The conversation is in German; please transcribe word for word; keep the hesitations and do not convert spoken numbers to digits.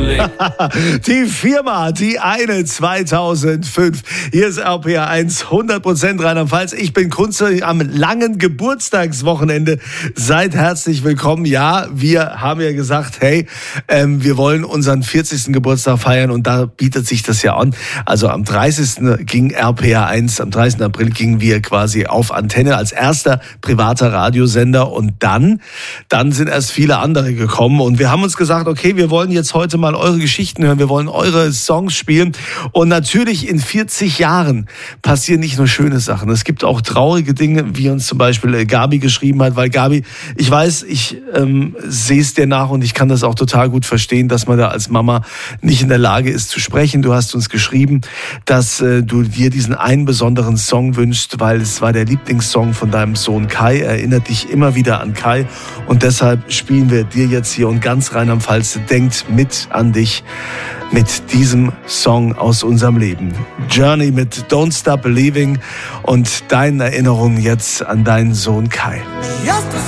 Feeling. Die Firma, die eine zweitausendfünf. Hier ist R P R eins, hundert Prozent Rheinland-Pfalz. Ich bin Kunze am langen Geburtstagswochenende. Seid herzlich willkommen. Ja, wir haben ja gesagt, hey, ähm, wir wollen unseren vierzigsten Geburtstag feiern und da bietet sich das ja an. Also am dreißigsten ging R P R eins, am dreißigsten April gingen wir quasi auf Antenne als erster privater Radiosender und dann, dann sind erst viele andere gekommen und wir haben uns gesagt, okay, wir wollen jetzt heute mal eure Geschichten hören, wir wollen eure Songs spielen und natürlich in vierzig Jahren passieren nicht nur schöne Sachen, es gibt auch traurige Dinge, wie uns zum Beispiel Gabi geschrieben hat, weil Gabi, ich weiß, ich ähm, sehe es dir nach und ich kann das auch total gut verstehen, dass man da als Mama nicht in der Lage ist zu sprechen. Du hast uns geschrieben, dass äh, du dir diesen einen besonderen Song wünschst, weil es war der Lieblingssong von deinem Sohn Kai, er erinnert dich immer wieder an Kai und deshalb spielen wir dir jetzt hier und ganz Rheinland-Pfalz denkt mit an dich mit diesem Song aus unserem Leben. Journey mit Don't Stop Believing und deine Erinnerung jetzt an deinen Sohn Kai.